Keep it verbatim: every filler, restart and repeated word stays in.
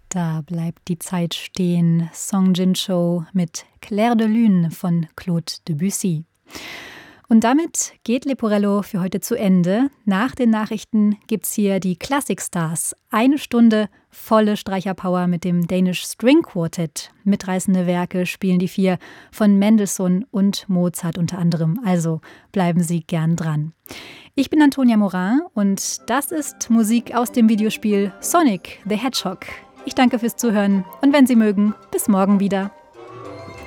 Da bleibt die Zeit stehen. Song Jin Cho mit Clair de Lune von Claude Debussy. Und damit geht Leporello für heute zu Ende. Nach den Nachrichten gibt's hier die Classic Stars. Eine Stunde volle Streicherpower mit dem Danish String Quartet. Mitreißende Werke spielen die vier von Mendelssohn und Mozart unter anderem. Also bleiben Sie gern dran. Ich bin Antonia Morin und das ist Musik aus dem Videospiel Sonic the Hedgehog. Ich danke fürs Zuhören und wenn Sie mögen, bis morgen wieder.